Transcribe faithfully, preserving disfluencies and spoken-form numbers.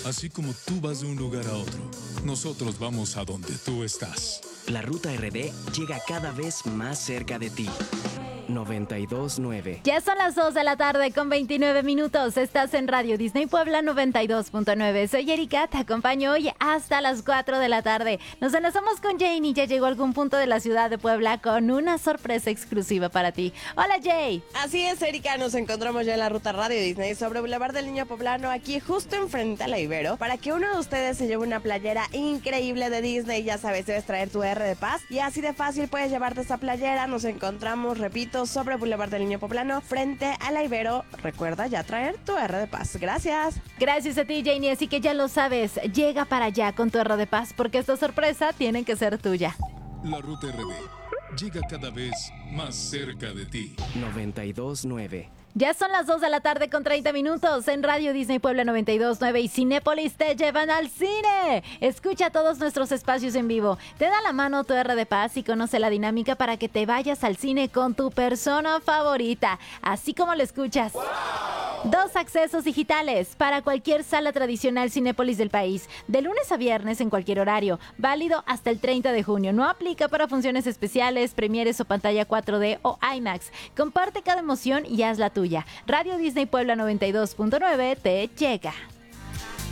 Así como tú vas de un lugar a otro, nosotros vamos a donde tú estás. La Ruta R D llega cada vez más cerca de ti. noventa y dos punto nueve. Ya son las dos de la tarde con veintinueve minutos. Estás en Radio Disney Puebla noventa y dos punto nueve. Soy Erika, te acompaño hoy hasta las cuatro de la tarde. Nos enlazamos con Jane y ya llegó a algún punto de la ciudad de Puebla con una sorpresa exclusiva para ti. Hola, Jay. Así es, Erika, nos encontramos ya en la ruta Radio Disney sobre Boulevard del Niño Poblano, aquí justo enfrente a la Ibero, para que uno de ustedes se lleve una playera increíble de Disney. Ya sabes, debes traer tu R de Paz y así de fácil puedes llevarte esa playera. Nos encontramos, repito, sobre Boulevard del Niño Poblano, frente a la Ibero. Recuerda ya traer tu R de Paz. Gracias. Gracias a ti, Janie. Así que ya lo sabes, llega para allá con tu R de Paz, porque esta sorpresa tiene que ser tuya. La Ruta R D llega cada vez más cerca de ti. noventa y dos punto nueve. Ya son las dos de la tarde con treinta minutos en Radio Disney Puebla noventa y dos punto nueve y Cinépolis te llevan al cine. Escucha todos nuestros espacios en vivo. Te da la mano tu R de Paz y conoce la dinámica para que te vayas al cine con tu persona favorita, así como lo escuchas. ¡Wow! Dos accesos digitales para cualquier sala tradicional Cinépolis del país, de lunes a viernes en cualquier horario, válido hasta el treinta de junio. No aplica para funciones especiales, premieres o pantalla cuatro D o IMAX. Comparte cada emoción y hazla tuya. Radio Disney Puebla noventa y dos punto nueve te llega.